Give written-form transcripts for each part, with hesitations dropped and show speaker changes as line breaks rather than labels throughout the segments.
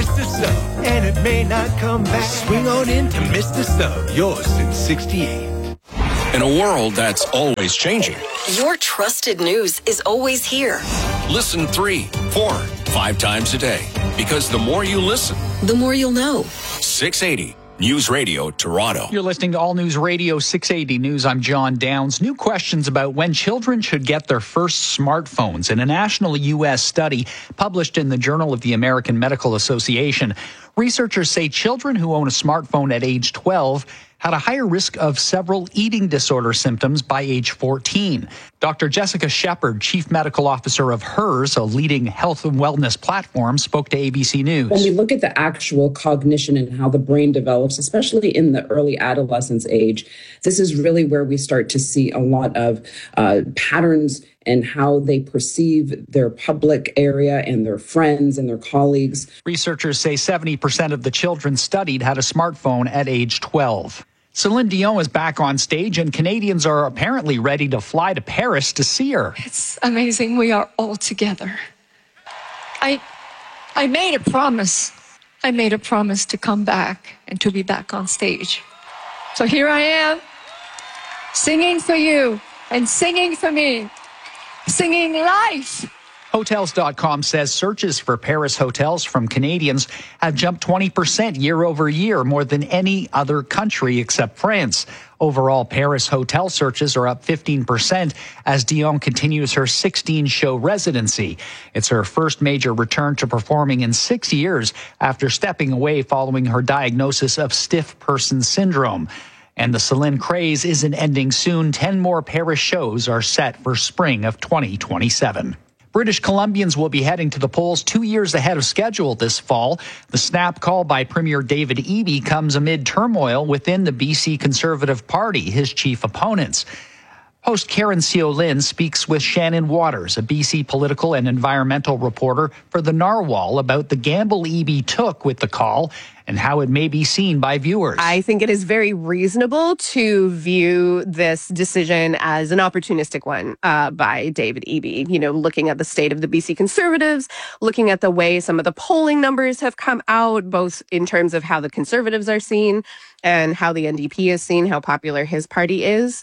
Mr. Sub, and it may not come back. Swing on into Mr. Sub, yours since 68.
In a world that's always changing,
your trusted news is always here.
Listen 3, 4, 5 times a day. Because the more you listen,
the more you'll know.
680 News Radio Toronto.
You're listening to All News Radio 680 News. I'm John Downs. New questions about when children should get their first smartphones in a national U.S. study published in the Journal of the American Medical Association. Researchers say children who own a smartphone at age 12 had a higher risk of several eating disorder symptoms by age 14. Dr. Jessica Shepard, Chief Medical Officer of HERS, a leading health and wellness platform, spoke to ABC News.
When we look at the actual cognition and how the brain develops, especially in the early adolescence age, this is really where we start to see a lot of patterns and how they perceive their public area and their friends and their colleagues.
Researchers say 70% of the children studied had a smartphone at age 12. Celine Dion is back on stage, and Canadians are apparently ready to fly to Paris to see her.
It's amazing we are all together. I made a promise. I made a promise to come back and to be back on stage. So here I am, singing for you and singing for me. Singing life.
Hotels.com says searches for Paris hotels from Canadians have jumped 20% year over year, more than any other country except France. Overall, Paris hotel searches are up 15% as Dion continues her 16-show residency. It's her first major return to performing in 6 years after stepping away following her diagnosis of stiff person syndrome. And the Celine craze isn't ending soon. 10 more Paris shows are set for spring of 2027. British Columbians will be heading to the polls 2 years ahead of schedule this fall. The snap call by Premier David Eby comes amid turmoil within the BC Conservative Party, his chief opponents. Host Karen Seolin speaks with Shannon Waters, a BC political and environmental reporter for the Narwhal, about the gamble Eby took with the call and how it may be seen by viewers.
I think it is very reasonable to view this decision as an opportunistic one by David Eby. You know, looking at the state of the BC Conservatives, looking at the way some of the polling numbers have come out, both in terms of how the Conservatives are seen and how the NDP is seen, how popular his party is.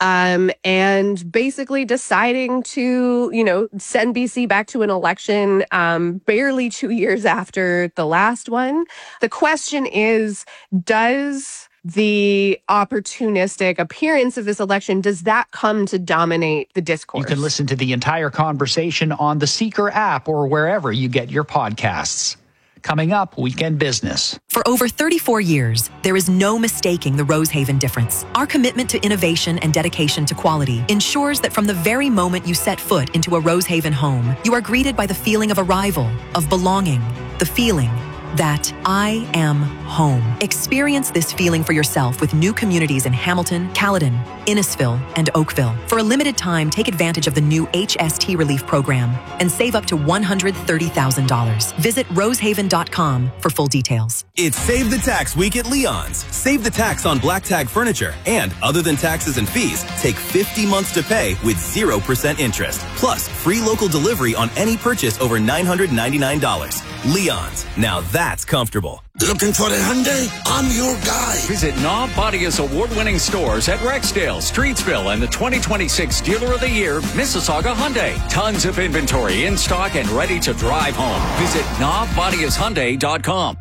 And basically deciding to, send BC back to an election barely 2 years after the last one. The question is, does the opportunistic appearance of this election, does that come to dominate the discourse?
You can listen to the entire conversation on the Seeker app or wherever you get your podcasts. Coming up, Weekend Business.
For over 34 years, there is no mistaking the Rosehaven difference. Our commitment to innovation and dedication to quality ensures that from the very moment you set foot into a Rosehaven home, you are greeted by the feeling of arrival, of belonging, the feeling that I am home. Experience this feeling for yourself with new communities in Hamilton, Caledon, Innisfil, and Oakville. For a limited time, take advantage of the new HST Relief Program and save up to $130,000. Visit rosehaven.com for full details.
It's Save the Tax Week at Leon's. Save the tax on black tag furniture and, other than taxes and fees, take 50 months to pay with 0% interest. Plus, free local delivery on any purchase over $999. Leon's. Now that's comfortable.
Looking for a Hyundai? I'm your guy.
Visit Knob Bodia's award-winning stores at Rexdale, Streetsville, and the 2026 Dealer of the Year, Mississauga Hyundai. Tons of inventory in stock and ready to drive home. Visit knobbodiashyundai.com.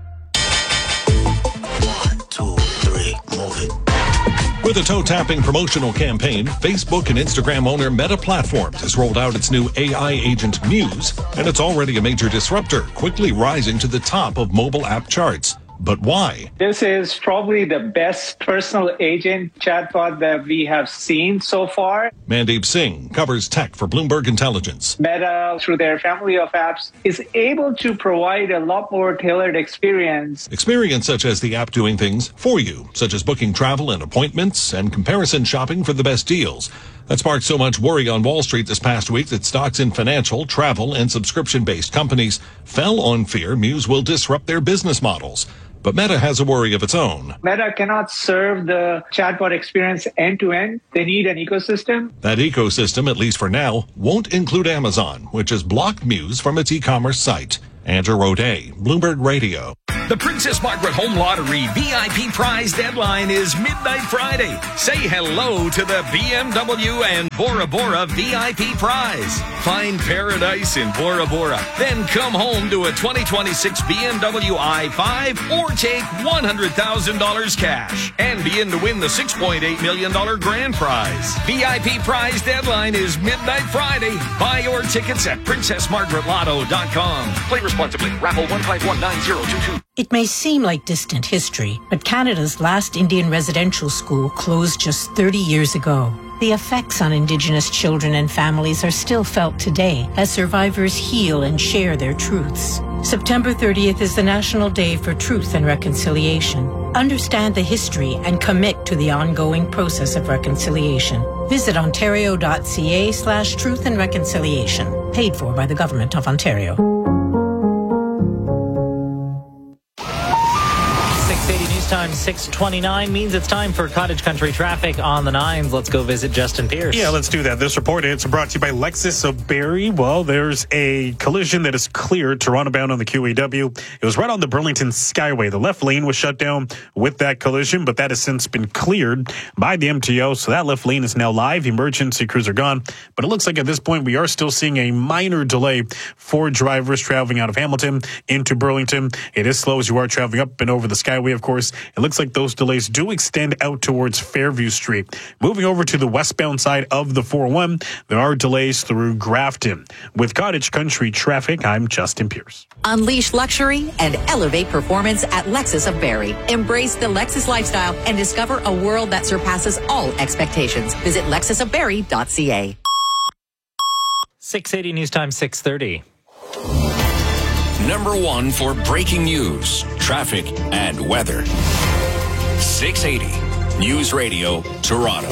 1, 2, 3, move it.
With a toe-tapping promotional campaign, Facebook and Instagram owner Meta Platforms has rolled out its new AI agent Muse, and it's already a major disruptor, quickly rising to the top of mobile app charts. But why?
This is probably the best personal agent chatbot that we have seen so far.
Mandeep Singh covers tech for Bloomberg Intelligence.
Meta, through their family of apps, is able to provide a lot more tailored experience.
Experience such as the app doing things for you, such as booking travel and appointments and comparison shopping for the best deals. That sparked so much worry on Wall Street this past week that stocks in financial, travel, and subscription-based companies fell on fear Muse will disrupt their business models. But Meta has a worry of its own.
Meta cannot serve the chatbot experience end-to-end. They need an ecosystem.
That ecosystem, at least for now, won't include Amazon, which has blocked Muse from its e-commerce site. Andrew Roday, Bloomberg Radio.
The Princess Margaret Home Lottery VIP prize deadline is midnight Friday. Say hello to the BMW and Bora Bora VIP prize. Find paradise in Bora Bora. Then come home to a 2026 BMW i5 or take $100,000 cash and be in to win the $6.8 million grand prize. VIP prize deadline is midnight Friday. Buy your tickets at PrincessMargaretLotto.com. Play responsibly. Raffle 1519022.
It may seem like distant history, but Canada's last Indian residential school closed just 30 years ago. The effects on Indigenous children and families are still felt today as survivors heal and share their truths. September 30th is the National Day for Truth and Reconciliation. Understand the history and commit to the ongoing process of reconciliation. Visit ontario.ca/truth and reconciliation. Paid for by the Government of Ontario.
680 News Time, 6:29 means it's time for Cottage Country traffic on the 9s. Let's go visit Justin Pierce.
Yeah, let's do that. This report is brought to you by Lexus of Barrie. Well, there's a collision that is cleared Toronto bound on the QEW. It was right on the Burlington Skyway. The left lane was shut down with that collision, but that has since been cleared by the MTO, so that left lane is now live. Emergency crews are gone, but it looks like at this point we are still seeing a minor delay for drivers traveling out of Hamilton into Burlington. It is slow as you are traveling up and over the Skyway, of course. It looks like those delays do extend out towards Fairview Street. Moving over to the westbound side of the 401, there are delays through Grafton. With Cottage Country traffic, I'm Justin Pierce.
Unleash luxury and elevate performance at Lexus of Barrie. Embrace the Lexus lifestyle and discover a world that surpasses all expectations. Visit lexusofbarrie.ca.
680 News Time, 6:30.
Number one for breaking news, traffic, and weather. 680 News Radio, Toronto.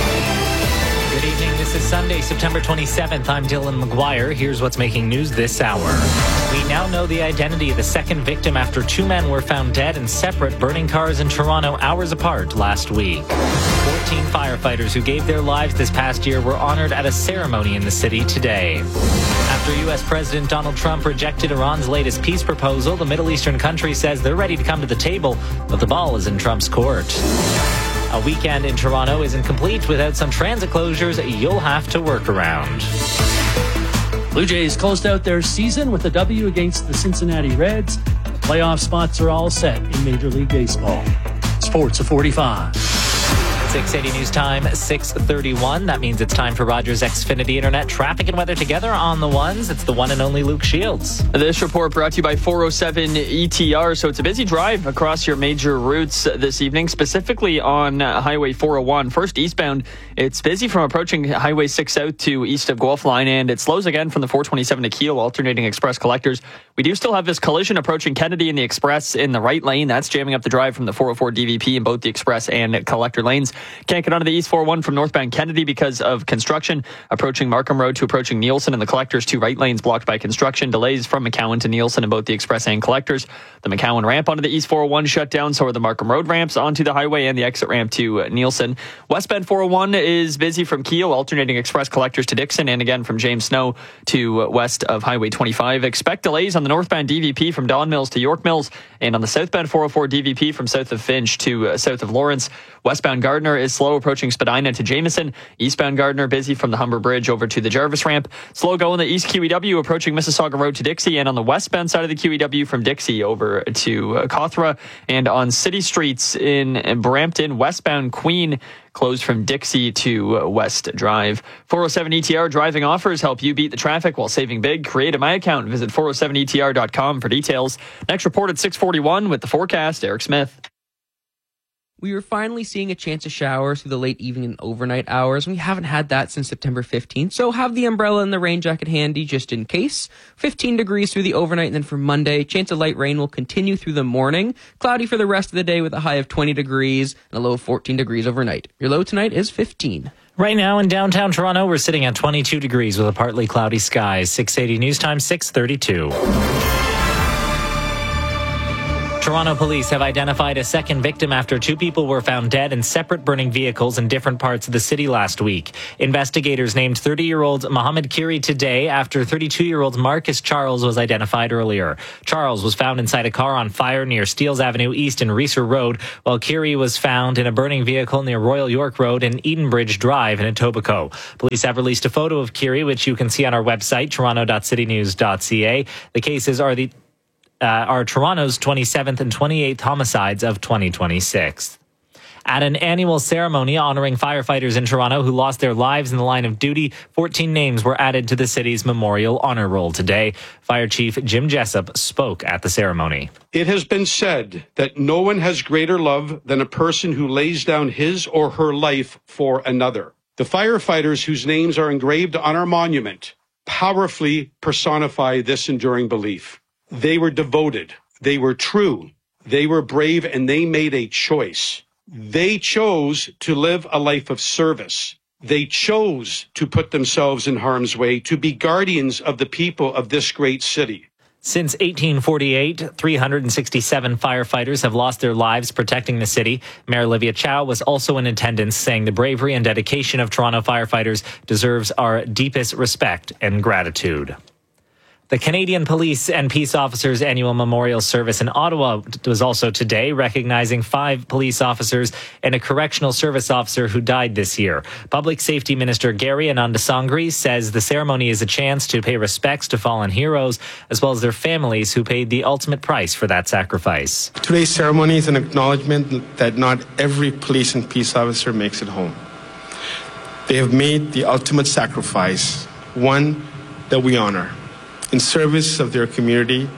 Good evening. This is Sunday, September 27th. I'm Dylan McGuire. Here's what's making news this hour. We now know the identity of the second victim after two men were found dead in separate burning cars in Toronto hours apart last week. 14 firefighters who gave their lives this past year were honored at a ceremony in the city today. After U.S. President Donald Trump rejected Iran's latest peace proposal, the Middle Eastern country says they're ready to come to the table, but the ball is in Trump's court. A weekend in Toronto isn't complete without some transit closures you'll have to work around.
Blue Jays closed out their season with a W against the Cincinnati Reds. The playoff spots are all set in Major League Baseball. Sports of 45.
680 News Time, 6:31. That means it's time for Rogers Xfinity Internet traffic and weather together on the ones. It's the one and only Luke Shields.
This report brought to you by 407 ETR. So it's a busy drive across your major routes this evening, specifically on Highway 401. First eastbound, it's busy from approaching Highway 6 South to east of Guelph Line, and it slows again from the 427 to Keele, alternating express collectors. We do still have this collision approaching Kennedy and the express in the right lane. That's jamming up the drive from the 404 DVP in both the express and collector lanes. Can't get onto the East 401 from northbound Kennedy because of construction. Approaching Markham Road to approaching Nielsen, and the collectors two right lanes blocked by construction. Delays from McCowan to Nielsen in both the express and collectors. The McCowan ramp onto the East 401 shut down, so are the Markham Road ramps onto the highway and the exit ramp to Nielsen. Westbound 401 is busy from Keele, alternating express collectors to Dixon, and again from James Snow to west of Highway 25. Expect delays on the northbound DVP from Don Mills to York Mills, and on the southbound 404 DVP from south of Finch to south of Lawrence. Westbound Gardner is slow approaching Spadina to Jameson. Eastbound Gardner busy from the Humber Bridge over to the Jarvis ramp. Slow going the East QEW approaching Mississauga Road to Dixie, and on the westbound side of the QEW from Dixie over to Cawthra. And on city streets in Brampton, westbound Queen closed from Dixie to West Drive. 407 ETR driving offers help you beat the traffic while saving big. Create a My Account. Visit 407etr.com for details. Next report at 6:41 with the forecast, Eric Smith.
We were finally seeing a chance of showers through the late evening and overnight hours. We haven't had that since September 15th, so have the umbrella and the rain jacket handy just in case. 15 degrees through the overnight, and then for Monday, chance of light rain will continue through the morning. Cloudy for the rest of the day with a high of 20 degrees and a low of 14 degrees overnight. Your low tonight is 15.
Right now in downtown Toronto, we're sitting at 22 degrees with a partly cloudy sky. 680 News Time, 6:32. Toronto police have identified a second victim after two people were found dead in separate burning vehicles in different parts of the city last week. Investigators named 30-year-old Mohammed Kiri today after 32-year-old Marcus Charles was identified earlier. Charles was found inside a car on fire near Steeles Avenue East and Reeser Road, while Kiri was found in a burning vehicle near Royal York Road and Edenbridge Drive in Etobicoke. Police have released a photo of Kiri, which you can see on our website, toronto.citynews.ca. The cases are Toronto's 27th and 28th homicides of 2026. At an annual ceremony honoring firefighters in Toronto who lost their lives in the line of duty, 14 names were added to the city's memorial honor roll today. Fire Chief Jim Jessup spoke at the ceremony.
It has been said that no one has greater love than a person who lays down his or her life for another. The firefighters whose names are engraved on our monument powerfully personify this enduring belief. They were devoted, they were true, they were brave, and they made a choice. They chose to live a life of service. They chose to put themselves in harm's way, to be guardians of the people of this great city.
Since 1848, 367 firefighters have lost their lives protecting the city. Mayor Olivia Chow was also in attendance, saying the bravery and dedication of Toronto firefighters deserves our deepest respect and gratitude. The Canadian Police and Peace Officers Annual Memorial Service in Ottawa was also today, recognizing 5 police officers and a correctional service officer who died this year. Public Safety Minister Gary Anandasangri says the ceremony is a chance to pay respects to fallen heroes, as well as their families who paid the ultimate price for that sacrifice.
Today's ceremony is an acknowledgement that not every police and peace officer makes it home. They have made the ultimate sacrifice, one that we honor, in service of their community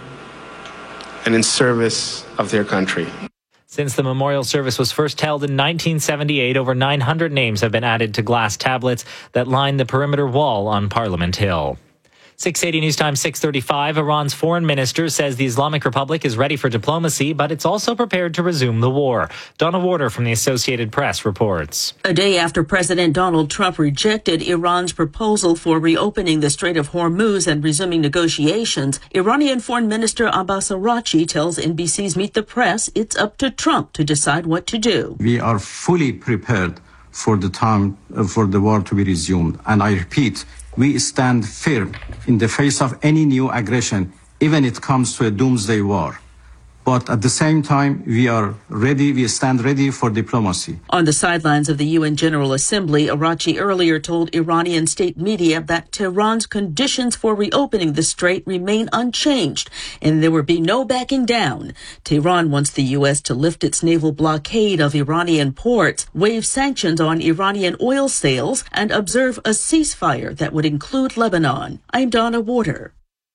and in service of their country.
Since the memorial service was first held in 1978, over 900 names have been added to glass tablets that line the perimeter wall on Parliament Hill. 680 News Time 6:35. Iran's foreign minister says the Islamic Republic is ready for diplomacy, but it's also prepared to resume the war. Donna Warder from the Associated Press reports.
A day after President Donald Trump rejected Iran's proposal for reopening the Strait of Hormuz and resuming negotiations, Iranian Foreign Minister Abbas Araghchi tells NBC's Meet the Press it's up to Trump to decide what to do.
We are fully prepared for the time for the war to be resumed. And I repeat, we stand firm in the face of any new aggression, even if it comes to a doomsday war. But at the same time, we stand ready for diplomacy.
On the sidelines of the UN General Assembly, Araghchi earlier told Iranian state media that Tehran's conditions for reopening the strait remain unchanged, and there will be no backing down. Tehran wants the U.S. to lift its naval blockade of Iranian ports, waive sanctions on Iranian oil sales, and observe a ceasefire that would include Lebanon. I'm Donna Warder.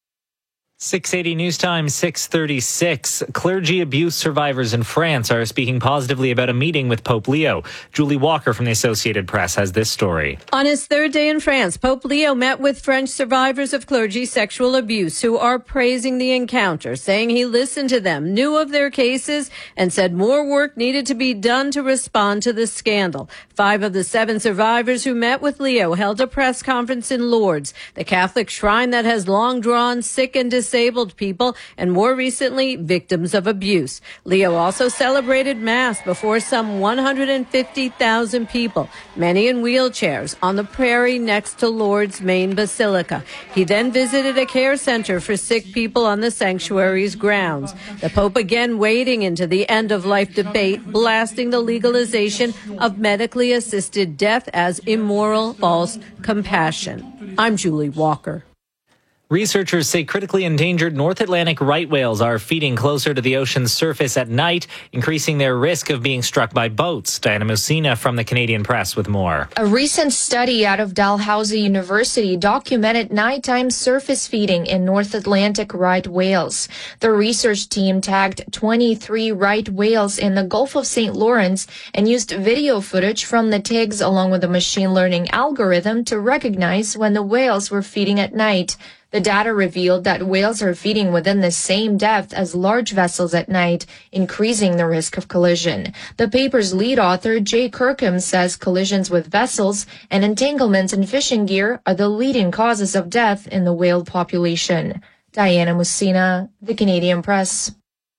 680 News Time 6:36. Clergy abuse survivors in France are speaking positively about a meeting with Pope Leo. Julie Walker from the Associated Press has this story.
On his third day in France, Pope Leo met with French survivors of clergy sexual abuse who are praising the encounter, saying he listened to them, knew of their cases, and said more work needed to be done to respond to the scandal. 5 of the 7 survivors who met with Leo held a press conference in Lourdes, the Catholic shrine that has long drawn sick and disabled people and more recently victims of abuse. Leo also celebrated Mass before some 150,000 people, many in wheelchairs, on the prairie next to Lourdes' main basilica. He then visited a care center for sick people on the sanctuary's grounds. The Pope again wading into the end-of-life debate, blasting the legalization of medically assisted death as immoral, false compassion. I'm Julie Walker.
Researchers say critically endangered North Atlantic right whales are feeding closer to the ocean's surface at night, increasing their risk of being struck by boats. Diana Musina from the Canadian Press with more.
A recent study out of Dalhousie University documented nighttime surface feeding in North Atlantic right whales. The research team tagged 23 right whales in the Gulf of St. Lawrence and used video footage from the tags along with a machine learning algorithm to recognize when the whales were feeding at night. The data revealed that whales are feeding within the same depth as large vessels at night, increasing the risk of collision. The paper's lead author, Jay Kirkham, says collisions with vessels and entanglements in fishing gear are the leading causes of death in the whale population. Diana Musina, The Canadian Press.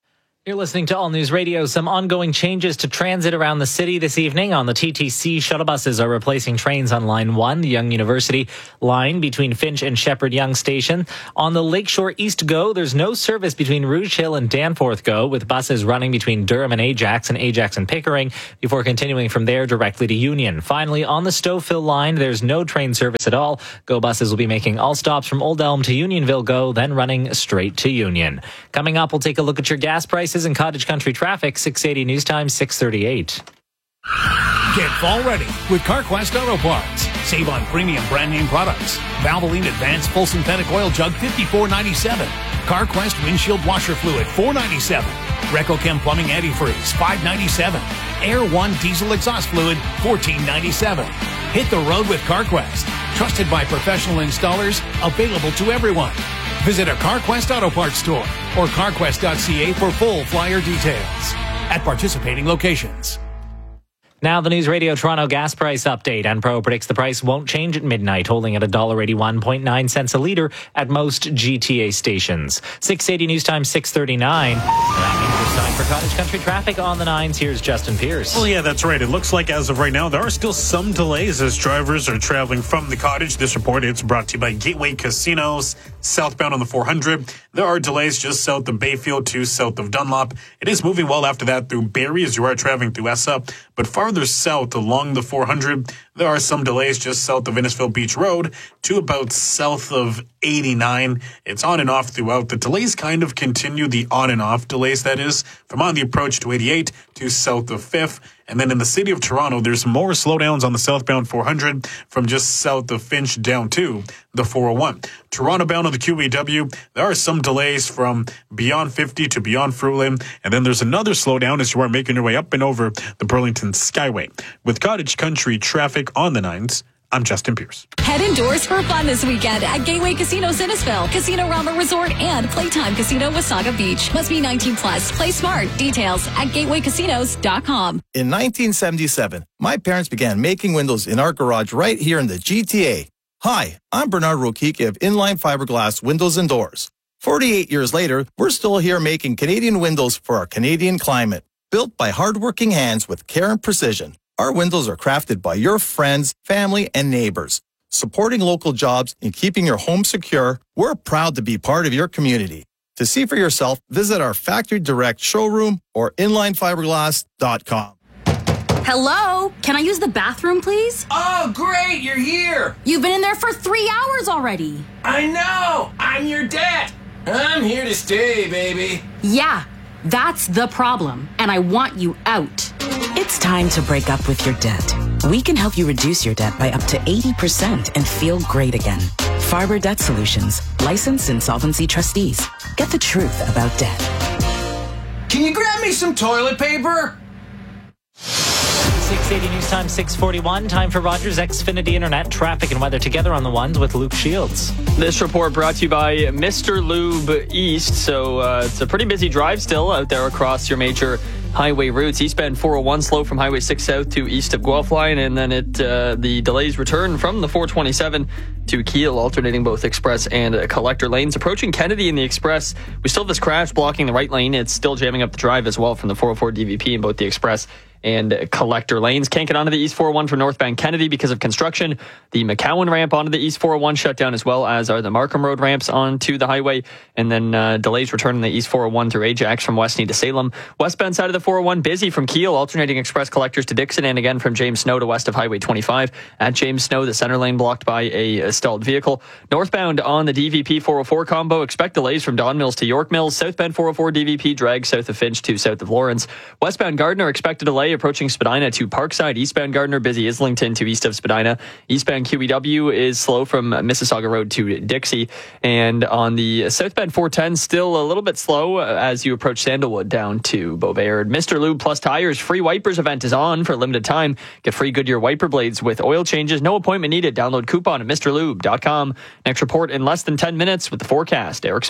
You're listening to All News Radio. Some ongoing changes to transit around the city this evening. On the TTC, shuttle buses are replacing trains on Line 1, the Yonge University line between Finch and Shepherd Yonge Station. On the Lakeshore East GO, there's no service between Rouge Hill and Danforth GO, with buses running between Durham and Ajax and Pickering before continuing from there directly to Union. Finally, on the Stouffville line, there's no train service at all. GO buses will be making all stops from Old Elm to Unionville GO, then running straight to Union. Coming up, we'll take a look at your gas prices and cottage country traffic. 680 News Time, 638.
Get fall ready with CarQuest Auto Parts. Save on premium brand name products. Valvoline Advanced Full Synthetic Oil Jug, $54.97. CarQuest Windshield Washer Fluid, $4.97. RecoChem Plumbing Antifreeze, $5.97. Air One Diesel Exhaust Fluid, $14.97. Hit the road with CarQuest. Trusted by professional installers, available to everyone. Visit a CarQuest Auto Parts store or carquest.ca for full flyer details at participating locations.
Now the News Radio Toronto gas price update. Enpro predicts the price won't change at midnight, holding at $1.81.9 a litre at most GTA stations. 680 News Time, 639. That means it's time for cottage country traffic on the 9s. Here's Justin Pierce.
Well, yeah, that's right. It looks like as of right now, there are still some delays as drivers are traveling from the cottage. This report is brought to you by Gateway Casinos, southbound on the 400. There are delays just south of Bayfield to south of Dunlop. It is moving well after that through Barrie as you are traveling through Essa, but farther south along the 400, there are some delays just south of Innisfil Beach Road to about south of 89. It's on and off throughout. The delays kind of continue, the on and off delays, that is, from on the approach to 88 to south of 5th. And then in the city of Toronto, there's more slowdowns on the southbound 400 from just south of Finch down to the 401. Toronto bound on the QEW, there are some delays from beyond 50 to beyond Fruitland. And then there's another slowdown as you are making your way up and over the Burlington Skyway. With cottage country traffic on the 9s, I'm Justin Pierce.
Head indoors for fun this weekend at Gateway Casino Innisfil, Casino Rama Resort, and Playtime Casino Wasaga Beach. Must be 19 plus. Play smart. Details at gatewaycasinos.com.
In 1977, my parents began making windows in our garage right here in the GTA. Hi, I'm Bernard Rokicki of Inline Fiberglass Windows and Doors. 48 years later, we're still here making Canadian windows for our Canadian climate. Built by hardworking hands with care and precision. Our windows are crafted by your friends, family, and neighbors. Supporting local jobs and keeping your home secure, we're proud to be part of your community. To see for yourself, visit our Factory Direct showroom or inlinefiberglass.com.
Hello? Can I use the bathroom, please?
Oh, great, you're here.
You've been in there for 3 hours already.
I know. I'm your dad. I'm here to stay, baby.
Yeah, that's the problem, and I want you out.
It's time to break up with your debt. We can help you reduce your debt by up to 80% and feel great again. Farber Debt Solutions, licensed insolvency trustees. Get the truth about debt.
Can you grab me some toilet paper?
680 News Time, 641. Time for Rogers Xfinity Internet traffic and weather together on the 1s with Luke Shields.
This report brought to you by Mr. Lube East. So it's a pretty busy drive still out there across your major highway routes. Eastbound 401 slow from Highway 6 south to east of Guelph line, and then the delays return from the 427 to Kiel, alternating both express and collector lanes. Approaching Kennedy in the express, we still have this crash blocking the right lane. It's still jamming up the drive as well from the 404 DVP in both the express and collector lanes. Can't get onto the East 401 for northbound Kennedy because of construction. The McCowan ramp onto the East 401 shut down, as well as are the Markham Road ramps onto the highway. And then delays returning the East 401 through Ajax from Westney to Salem. Westbound side of the 401 busy from Kiel, alternating express collectors to Dixon, and again from James Snow to west of Highway 25. At James Snow, the center lane blocked by a stalled vehicle. Northbound on the DVP 404 combo, expect delays from Don Mills to York Mills. Southbound 404 DVP drag south of Finch to south of Lawrence. Westbound Gardiner, expect a delay approaching Spadina to Parkside. Eastbound Gardiner busy Islington to east of Spadina. Eastbound QEW is slow from Mississauga Road to Dixie. And on the southbound 410, still a little bit slow as you approach Sandalwood down to Beaubayard. Mr. Lube Plus Tires free wipers event is on for a limited time. Get free Goodyear wiper blades with oil changes. No appointment needed. Download coupon at MrLube.com. Next report in less than 10 minutes with the forecast. Eric Smith.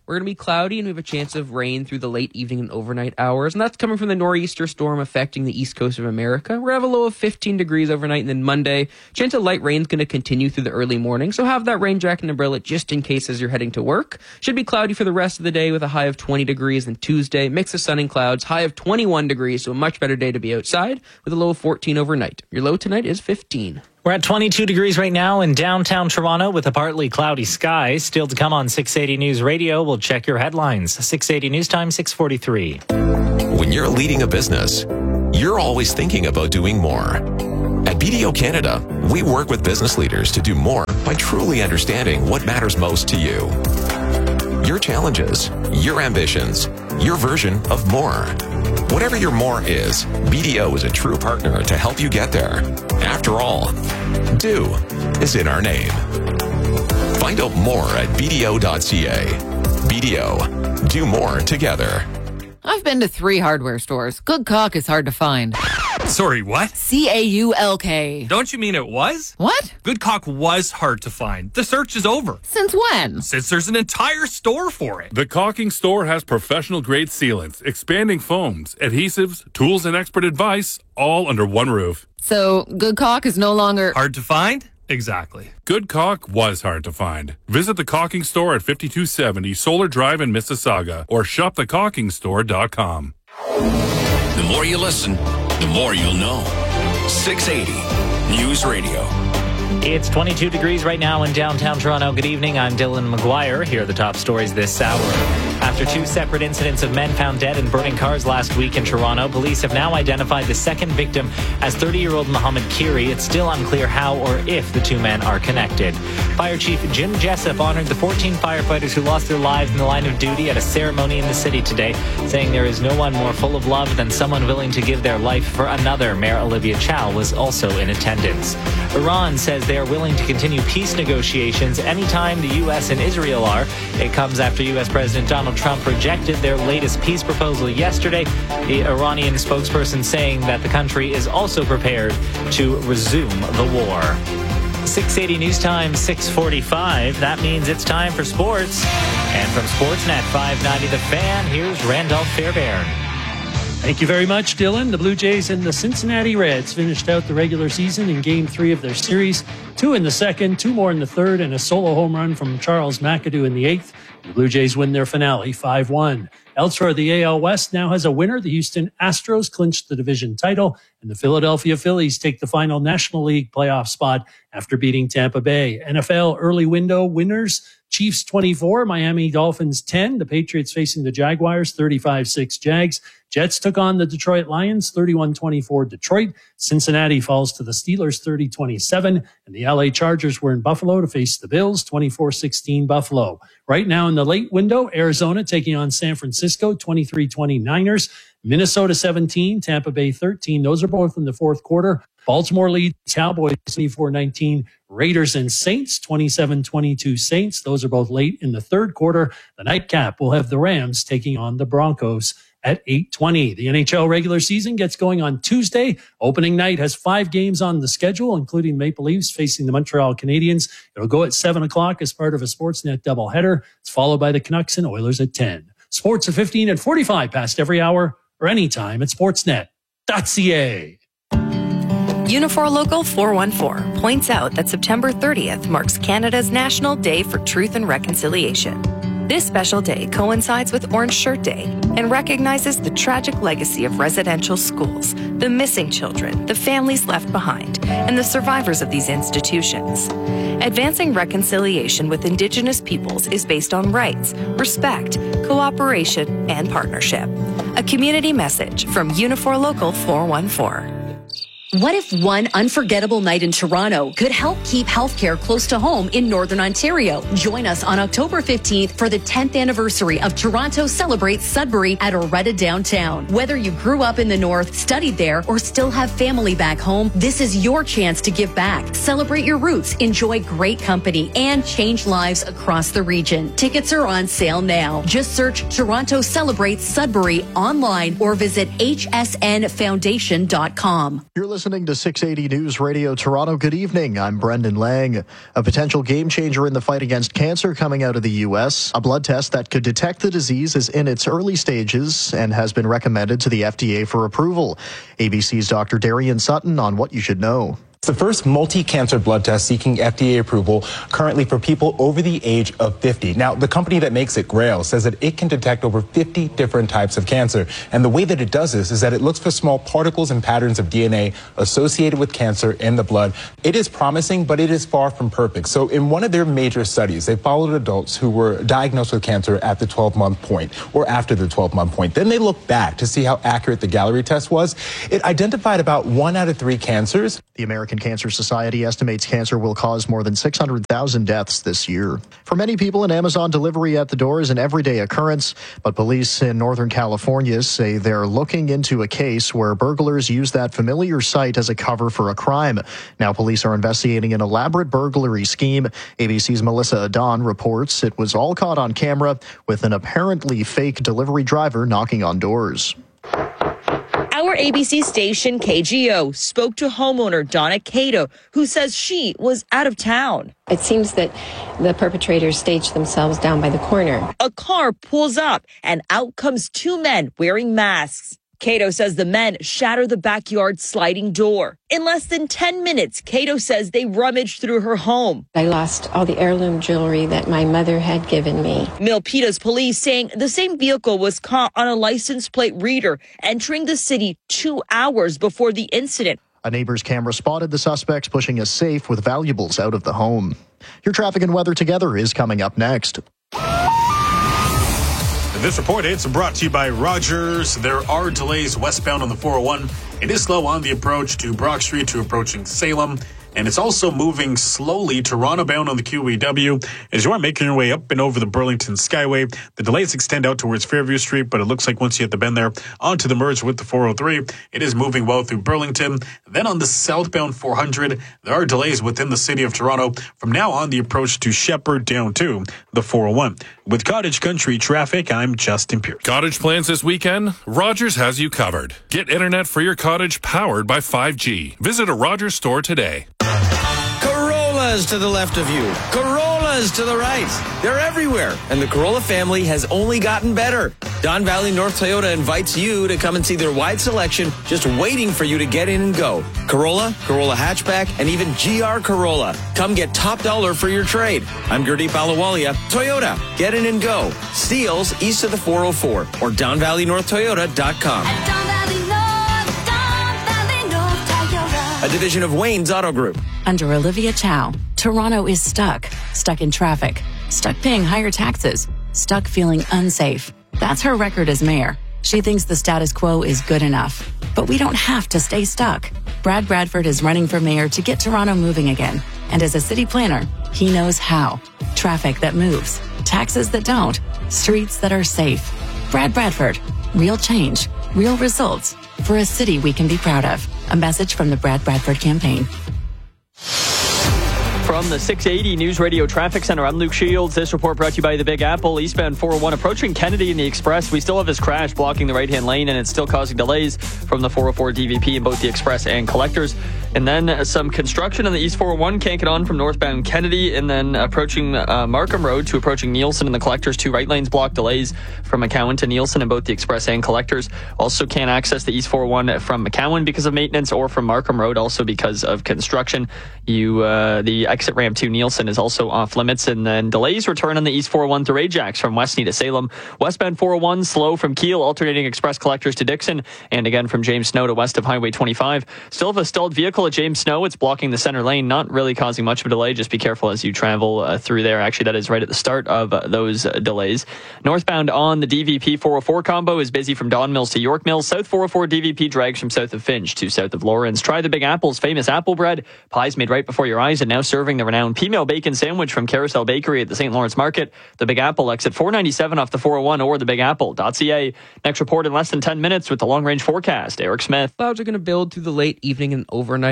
We're going to be cloudy, and we have a chance of rain through the late evening and overnight hours. And that's coming from the nor'easter storm affecting the east coast of America. We're going to have a low of 15 degrees overnight, and then Monday, chance of light rain is going to continue through the early morning. So have that rain jacket and umbrella just in case as you're heading to work. Should be cloudy for the rest of the day with a high of 20 degrees. Then Tuesday, mix of sun and clouds, high of 21 degrees. So a much better day to be outside with a low of 14 overnight. Your low tonight is 15.
We're at 22 degrees right now in downtown Toronto with a partly cloudy sky. Still to come on 680 News Radio. We'll check your headlines. 680 News Time, 6:43.
When you're leading a business, you're always thinking about doing more. At BDO Canada, we work with business leaders to do more by truly understanding what matters most to you. Your challenges, your ambitions, your version of more. Whatever your more is, BDO is a true partner to help you get there. After all, do is in our name. Find out more at BDO.ca. BDO, do more together.
I've been to 3 hardware stores. Good caulk is hard to find.
Sorry, what?
CAULK.
Don't you mean it was?
What?
Good caulk was hard to find. The search is over.
Since when?
Since there's an entire store for it.
The Caulking Store has professional-grade sealants, expanding foams, adhesives, tools, and expert advice, all under one roof.
So, good caulk is no longer...
hard to find? Exactly.
Good caulk was hard to find. Visit the Caulking Store at 5270 Solar Drive in Mississauga or shopthecaulkingstore.com.
The more you listen, the more you'll know. 680 News Radio.
It's 22 degrees right now in downtown Toronto. Good evening. I'm Dylan McGuire. Here are the top stories this hour. After 2 separate incidents of men found dead in burning cars last week in Toronto, police have now identified the second victim as 30-year-old Mohammed Kiri. It's still unclear how or if the 2 men are connected. Fire Chief Jim Jessup honored the 14 firefighters who lost their lives in the line of duty at a ceremony in the city today, saying there is no one more full of love than someone willing to give their life for another. Mayor Olivia Chow was also in attendance. Iran says they are willing to continue peace negotiations anytime the U.S. and Israel are. It comes after U.S. President Donald Trump rejected their latest peace proposal yesterday. The Iranian spokesperson saying that the country is also prepared to resume the war. 680 News Time, 6:45. That means it's time for sports. And from Sportsnet 590 The Fan, here's Randolph Fairbairn.
Thank you very much, Dylan. The Blue Jays and the Cincinnati Reds finished out the regular season in Game 3 of their series. 2 in the second, 2 more in the third, and a solo home run from Charles McAdoo in the 8th. The Blue Jays win their finale 5-1. Elsewhere, the AL West now has a winner. The Houston Astros clinched the division title, and the Philadelphia Phillies take the final National League playoff spot after beating Tampa Bay. NFL early window winners: Chiefs 24, Miami Dolphins 10. The Patriots facing the Jaguars 35-6 Jags. Jets took on the Detroit Lions 31-24 Detroit. Cincinnati falls to the Steelers 30-27. And the LA Chargers were in Buffalo to face the Bills 24-16 Buffalo. Right now in the late window, Arizona taking on San Francisco 23-20 Niners. Minnesota 17, Tampa Bay 13. Those are both in the fourth quarter. Baltimore leads Cowboys 24-19. Raiders and Saints 27-22 Saints. Those are both late in the third quarter. The nightcap will have the Rams taking on the Broncos at 8:20. The NHL regular season gets going on Tuesday. Opening night has 5 games on the schedule, including Maple Leafs facing the Montreal Canadiens. It'll go at 7 o'clock as part of a Sportsnet doubleheader. It's followed by the Canucks and Oilers at 10. Sports at 15 and 45 past every hour or anytime at sportsnet.ca.
Unifor Local 414 points out that September 30th marks Canada's National Day for Truth and Reconciliation. This special day coincides with Orange Shirt Day and recognizes the tragic legacy of residential schools, the missing children, the families left behind, and the survivors of these institutions. Advancing reconciliation with Indigenous peoples is based on rights, respect, cooperation, and partnership. A community message from Unifor Local 414.
What if one unforgettable night in Toronto could help keep healthcare close to home in Northern Ontario? Join us on October 15th for the 10th anniversary of Toronto Celebrates Sudbury at Oretta Downtown. Whether you grew up in the North, studied there, or still have family back home, this is your chance to give back. Celebrate your roots, enjoy great company, and change lives across the region. Tickets are on sale now. Just search Toronto Celebrates Sudbury online or visit hsnfoundation.com.
You're listening
listening to 680 News Radio Toronto. Good evening. I'm Brendan Lang. A potential game changer in the fight against cancer coming out of the U.S. A blood test that could detect the disease is in its early stages and has been recommended to the FDA for approval. ABC's Dr. Darian Sutton on what you should know.
It's the first multi-cancer blood test seeking FDA approval currently for people over the age of 50. Now, the company that makes it, Grail, says that it can detect over 50 different types of cancer. And the way that it does this is that it looks for small particles and patterns of DNA associated with cancer in the blood. It is promising, but it is far from perfect. So in one of their major studies, they followed adults who were diagnosed with cancer at the 12-month point or after the 12-month point. Then they looked back to see how accurate the Galleri test was. It identified about 1 out of 3 cancers.
The American Cancer Society estimates cancer will cause more than 600,000 deaths this year. For many people, an Amazon delivery at the door is an everyday occurrence, but police in Northern California say they're looking into a case where burglars use that familiar site as a cover for a crime. Now police are investigating an elaborate burglary scheme. ABC's Melissa Adon reports it was all caught on camera with an apparently fake delivery driver knocking on doors.
Our ABC station, KGO, spoke to homeowner Donna Cato, who says she was out of town.
It seems that the perpetrators staged themselves down by the corner.
A car pulls up, and out comes 2 men wearing masks. Cato says the men shatter the backyard sliding door. In less than 10 minutes, Cato says they rummaged through her home.
I lost all the heirloom jewelry that my mother had given me.
Milpitas police saying the same vehicle was caught on a license plate reader entering the city 2 hours before the incident.
A neighbor's camera spotted the suspects pushing a safe with valuables out of the home. Your traffic and weather together is coming up next.
This report is brought to you by Rogers. There are delays westbound on the 401. It is slow on the approach to Brock Street to approaching Salem. And it's also moving slowly Toronto bound on the QEW. As you are making your way up and over the Burlington Skyway, the delays extend out towards Fairview Street, but it looks like once you hit the bend there onto the merge with the 403, it is moving well through Burlington. Then on the southbound 400, there are delays within the city of Toronto. From now on, the approach to Shepherd down to the 401. With Cottage Country traffic, I'm Justin Pierce.
Cottage plans this weekend? Rogers has you covered. Get internet for your cottage powered by 5G. Visit a Rogers store today.
Corollas to the left of you. Corollas to the right. They're everywhere, and the Corolla family has only gotten better. Don Valley North Toyota invites you to come and see their wide selection just waiting for you to get in and go. Corolla, Corolla Hatchback, and even GR Corolla. Come get top dollar for your trade. I'm Gurdeep Ahluwalia. Toyota, get in and go. Steeles east of the 404 or DonValleyNorthToyota.com. A division of Wayne's Auto Group.
Under Olivia Chow, Toronto is stuck in traffic, stuck paying higher taxes, stuck feeling unsafe. That's her record as mayor. She thinks the status quo is good enough. But we don't have to stay stuck. Brad Bradford is running for mayor to get Toronto moving again. And as a city planner, he knows how. Traffic that moves, taxes that don't, streets that are safe. Brad Bradford, real change, real results for a city we can be proud of. A message from the Brad Bradford campaign.
From the 680 News Radio Traffic Center, I'm Luke Shields. This report brought to you by the Big Apple. Eastbound 401 approaching Kennedy in the Express. We still have this crash blocking the right-hand lane, and it's still causing delays from the 404 DVP in both the Express and Collectors. And then some construction on the East 401 can't get on from northbound Kennedy, and then approaching Markham Road to approaching Nielsen in the Collectors. 2 right lanes block delays from McCowan to Nielsen in both the Express and Collectors. Also can't access the East 401 from McCowan because of maintenance or from Markham Road also because of construction. The exit ramp to Nielsen is also off limits, and then delays return on the East 401 through Ajax from Westney to Salem. Westbound 401 slow from Kiel, alternating Express Collectors to Dixon, and again from James Snow to west of Highway 25. Still have a stalled vehicle at James Snow. It's blocking the center lane, not really causing much of a delay. Just be careful as you travel through there. Actually, that is right at the start of those delays. Northbound on the DVP 404 combo is busy from Don Mills to York Mills. South 404 DVP drags from south of Finch to south of Lawrence. Try the Big Apple's famous apple bread. Pies made right before your eyes, and now serving the renowned P-Meal Bacon Sandwich from Carousel Bakery at the St. Lawrence Market. The Big Apple, exit 497 off the 401 or thebigapple.ca. Next report in less than 10 minutes with the long-range forecast. Eric Smith.
Clouds are going to build through the late evening and overnight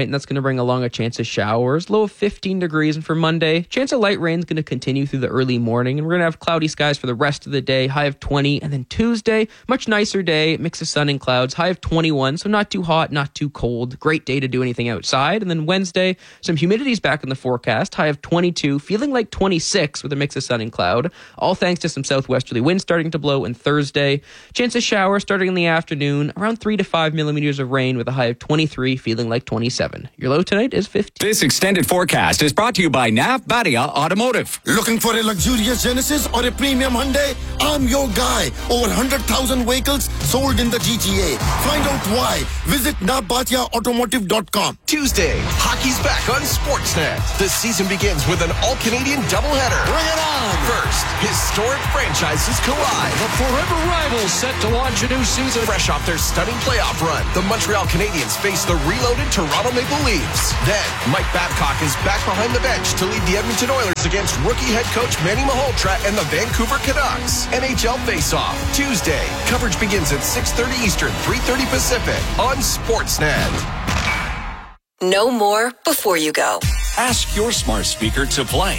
overnight, and that's going to bring along a chance of showers, low of 15 degrees. And for Monday, chance of light rain is going to continue through the early morning, and we're going to have cloudy skies for the rest of the day, high of 20. And then Tuesday, much nicer day, mix of sun and clouds, high of 21, so not too hot, not too cold. Great day to do anything outside. And then Wednesday, some humidity's back in the forecast, high of 22, feeling like 26 with a mix of sun and cloud, all thanks to some southwesterly winds starting to blow. And Thursday, chance of showers starting in the afternoon, around 3 to 5 millimeters of rain with a high of 23, feeling like 27. Your low tonight is 50.
This extended forecast is brought to you by Nav Badia Automotive.
Looking for a luxurious Genesis or a premium Hyundai? I'm your guy. Over 100,000 vehicles sold in the GTA. Find out why. Visit navbatiaautomotive.com.
Tuesday, hockey's back on Sportsnet. The season begins with an all-Canadian doubleheader. Bring it on! First, historic franchises collide.
The forever rivals set to launch a new season.
Fresh off their stunning playoff run, the Montreal Canadiens face the reloaded Toronto Maple Leafs. Then, Mike Babcock is back behind the bench to lead the Edmonton Oilers against rookie head coach Manny Malhotra and the Vancouver Canucks. NHL Face-Off, Tuesday. Coverage begins at 6:30 Eastern, 3:30 Pacific on Sportsnet.
Know more before you go.
Ask your smart speaker to play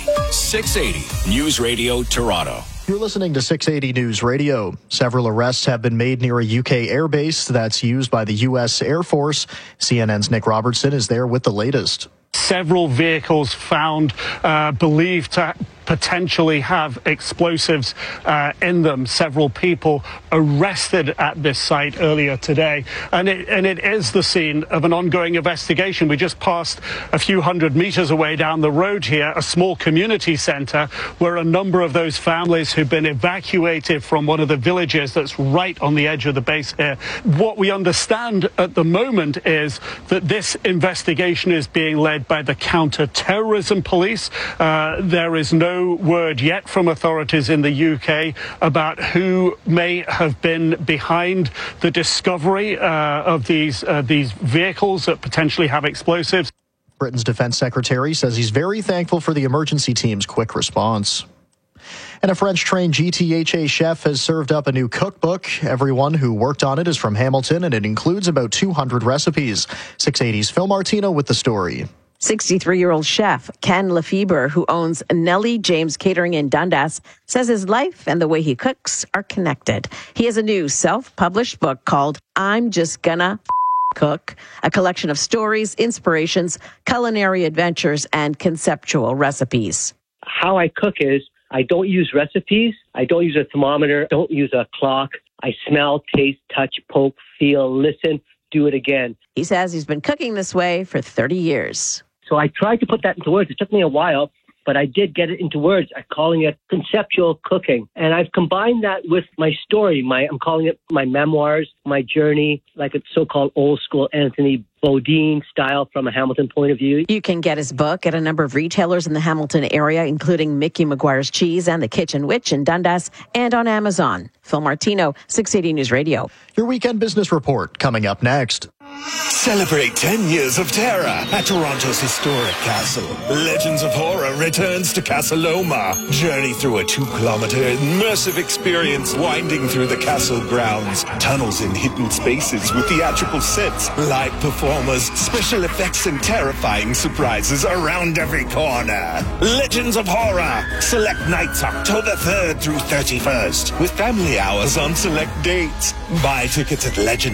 680 News Radio Toronto.
You're listening to 680 News Radio. Several arrests have been made near a UK airbase that's used by the U.S. Air Force. CNN's Nick Robertson is there with the latest.
Several vehicles found believed to potentially have explosives in them. Several people arrested at this site earlier today. And it is the scene of an ongoing investigation. We just passed a few hundred meters away down the road here, a small community center where a number of those families who've been evacuated from one of the villages that's right on the edge of the base here. What we understand at the moment is that this investigation is being led by the counter-terrorism police. There is no word yet from authorities in the UK about who may have been behind the discovery of these vehicles that potentially have explosives.
Britain's defense secretary says he's very thankful for the emergency team's quick response. And a French-trained GTHA chef has served up a new cookbook. Everyone who worked on it is from Hamilton, and it includes about 200 recipes. 680's Phil Martino with the story.
63-year-old chef Ken Lefebvre, who owns Nellie James Catering in Dundas, says his life and the way he cooks are connected. He has a new self-published book called I'm Just Gonna Cook, a collection of stories, inspirations, culinary adventures, and conceptual recipes.
How I cook is I don't use recipes. I don't use a thermometer. Don't use a clock. I smell, taste, touch, poke, feel, listen, do it again.
He says he's been cooking this way for 30 years.
So I tried to put that into words. It took me a while, but I did get it into words. I'm calling it conceptual cooking. And I've combined that with my story. I'm calling it my memoirs, my journey, like a so-called old school Anthony Bourdain style from a Hamilton point of view.
You can get his book at a number of retailers in the Hamilton area, including Mickey McGuire's Cheese and the Kitchen Witch in Dundas, and on Amazon. Phil Martino, 680 News Radio.
Your weekend business report coming up next.
Celebrate 10 years of terror at Toronto's historic castle. Legends of Horror returns to Casa Loma. Journey through a 2-kilometer immersive experience winding through the castle grounds. Tunnels in hidden spaces with theatrical sets, live performers, special effects, and terrifying surprises around every corner. Legends of Horror. Select nights October 3rd through 31st with family hours on select dates. Buy tickets at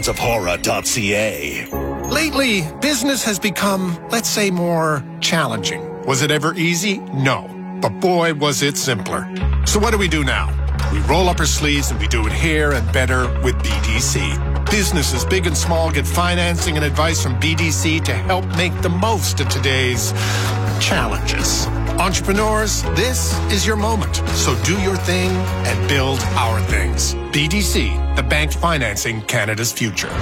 legendsofhorror.ca.
Lately, business has become, let's say, more challenging. Was it ever easy? No. But boy, was it simpler. So what do we do now? We roll up our sleeves and we do it here and better with BDC. Businesses, big and small, get financing and advice from BDC to help make the most of today's challenges. Entrepreneurs, this is your moment. So do your thing and build our things. BDC, the bank financing Canada's future.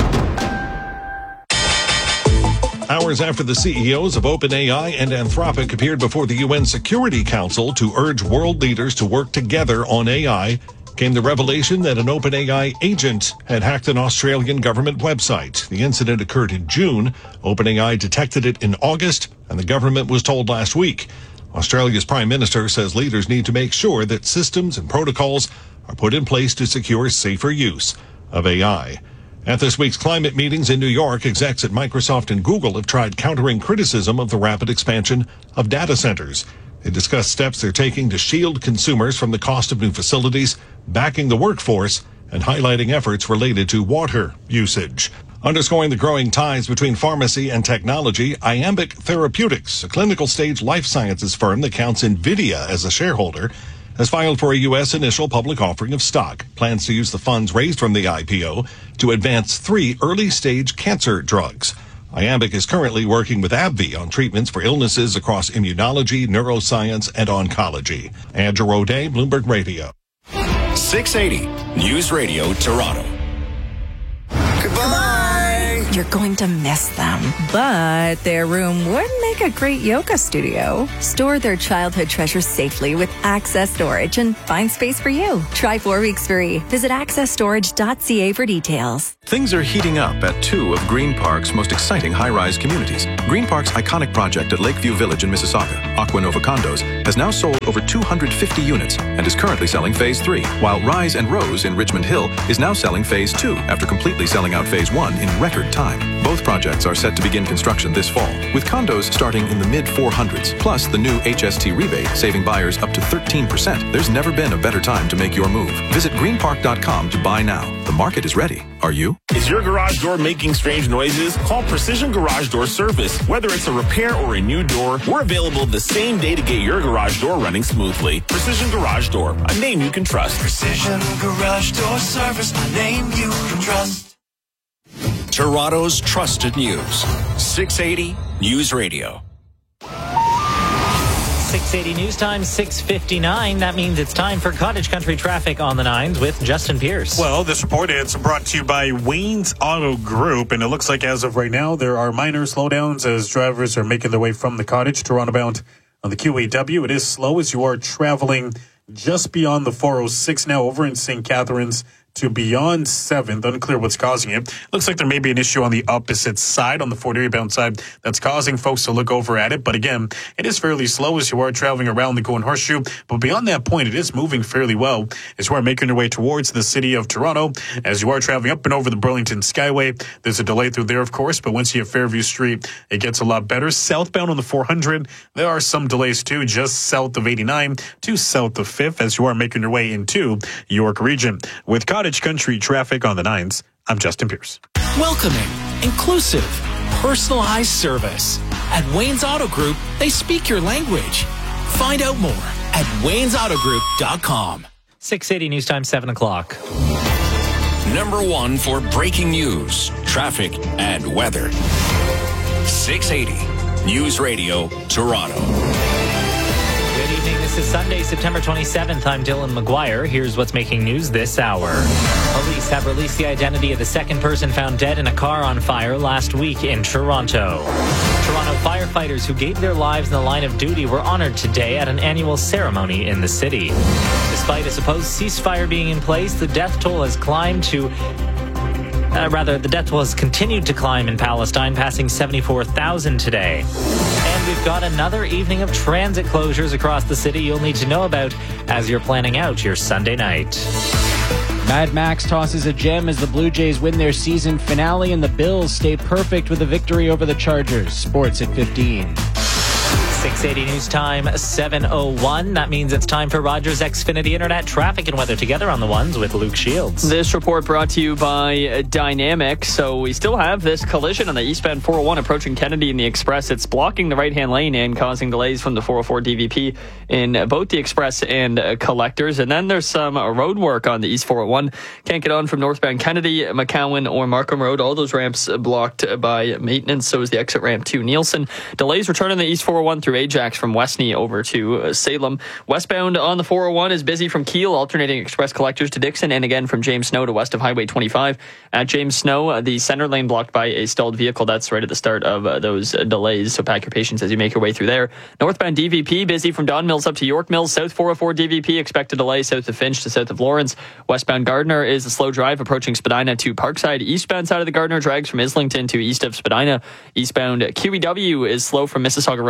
Hours after the CEOs of OpenAI and Anthropic appeared before the UN Security Council to urge world leaders to work together on AI, came the revelation that an OpenAI agent had hacked an Australian government website. The incident occurred in June. OpenAI detected it in August, and the government was told last week. Australia's Prime Minister says leaders need to make sure that systems and protocols are put in place to secure safer use of AI. At this week's climate meetings in New York, execs at Microsoft and Google have tried countering criticism of the rapid expansion of data centers. They discussed steps they're taking to shield consumers from the cost of new facilities, backing the workforce, and highlighting efforts related to water usage. Underscoring the growing ties between pharmacy and technology, Iambic Therapeutics, a clinical stage life sciences firm that counts NVIDIA as a shareholder, has filed for a U.S. initial public offering of stock. Plans to use the funds raised from the IPO to advance 3 early-stage cancer drugs. Iambic is currently working with AbbVie on treatments for illnesses across immunology, neuroscience, and oncology. Andrew O'Day, Bloomberg Radio.
680 News Radio Toronto.
Goodbye! You're going to miss them, but their room would make a great yoga studio. Store their childhood treasures safely with Access Storage and find space for you. Try 4 weeks free. Visit accessstorage.ca for details.
Things are heating up at 2 of Green Park's most exciting high-rise communities. Green Park's iconic project at Lakeview Village in Mississauga, Aqua Nova Condos, has now sold over 250 units and is currently selling Phase 3, while Rise and Rose in Richmond Hill is now selling Phase 2 after completely selling out Phase 1 in record time. Both projects are set to begin construction this fall, with condos starting in the mid-400s, plus the new HST rebate saving buyers up to 13%. There's never been a better time to make your move. Visit greenpark.com to buy now. The market is ready. Are you?
Is your garage door making strange noises? Call Precision Garage Door Service. Whether it's a repair or a new door, we're available the same day to get your garage door running smoothly. Precision Garage Door, a name you can trust.
Precision Garage Door Service, a name you can trust.
Toronto's trusted news. 680 News Radio.
680 News Time, 6:59. That means it's time for Cottage Country Traffic on the 9s with Justin Pierce.
Well, this report is brought to you by Wayne's Auto Group, and it looks like as of right now, there are minor slowdowns as drivers are making their way from the Cottage to roundabout on the QEW. It is slow as you are traveling just beyond the 406 now over in St. Catharines to beyond 7th. Unclear what's causing it. Looks like there may be an issue on the opposite side, on the 40 bound side, that's causing folks to look over at it. But again, it is fairly slow as you are traveling around the Cohen Horseshoe. But beyond that point, it is moving fairly well as you are making your way towards the city of Toronto. As you are traveling up and over the Burlington Skyway, there's a delay through there, of course. But once you hit Fairview Street, it gets a lot better. Southbound on the 400, there are some delays too, just south of 89 to south of 5th as you are making your way into York Region. With Cottage Country Traffic on the 9s, I'm Justin Pierce.
Welcoming, inclusive, personalized service. At Wayne's Auto Group, they speak your language. Find out more at waynesautogroup.com.
680 News Time, 7 o'clock.
Number 1 for breaking news, traffic, and weather. 680 News Radio Toronto.
Good evening. This is Sunday, September 27th. I'm Dylan McGuire. Here's what's making news this hour. Police have released the identity of the second person found dead in a car on fire last week in Toronto. Toronto firefighters who gave their lives in the line of duty were honored today at an annual ceremony in the city. Despite a supposed ceasefire being in place, the death toll has climbed to the death toll has continued to climb in Palestine, passing 74,000 today. And we've got another evening of transit closures across the city you'll need to know about as you're planning out your Sunday night.
Mad Max tosses a gem as the Blue Jays win their season finale and the Bills stay perfect with a victory over the Chargers. Sports at 15.
680 News Time, 7:01. That means it's time for Rogers Xfinity Internet traffic and weather together on the ones with Luke Shields.
This report brought to you by Dynamic. So we still have this collision on the eastbound 401 approaching Kennedy in the Express. It's blocking the right-hand lane and causing delays from the 404 DVP in both the Express and Collectors. And then there's some road work on the East 401. Can't get on from northbound Kennedy, McCowan, or Markham Road. All those ramps blocked by maintenance. So is the exit ramp to Nielsen. Delays return on the East 401 through Ajax from Westney over to Salem. Westbound on the 401 is busy from Keele, alternating Express Collectors to Dixon, and again from James Snow to west of Highway 25. At James Snow, the center lane blocked by a stalled vehicle. That's right at the start of those delays, so pack your patience as you make your way through there. Northbound DVP, busy from Don Mills up to York Mills. South 404 DVP, expect a delay south of Finch to south of Lawrence. Westbound Gardiner is a slow drive approaching Spadina to Parkside. Eastbound side of the Gardiner drags from Islington to east of Spadina. Eastbound QEW is slow from Mississauga Road to Dixie.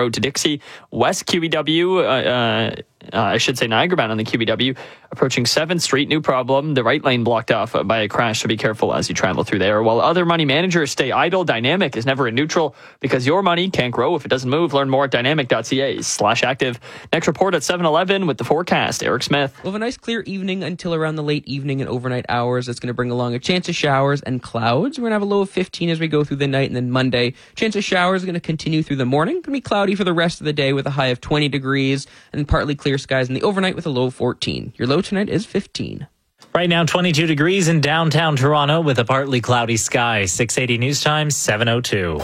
see West QEW, I should say Niagara bound on the QEW, approaching 7th Street. New problem, the right lane blocked off by a crash, so be careful as you travel through there. While other money managers stay idle, Dynamic is never in neutral because your money can't grow if it doesn't move. Learn more at dynamic.ca/active. Next report at 7:11 with the forecast. Eric Smith.
We'll have a nice clear evening until around the late evening and overnight hours. It's going to bring along a chance of showers and clouds. We're going to have a low of 15 as we go through the night, and then Monday, chance of showers is going to continue through the morning. Going to be cloudy for the rest of the day with a high of 20 degrees and partly clear skies in the overnight with a low of 14. Your low tonight is 15.
Right now, 22 degrees in downtown Toronto with a partly cloudy sky. 680 News Time, 7:02.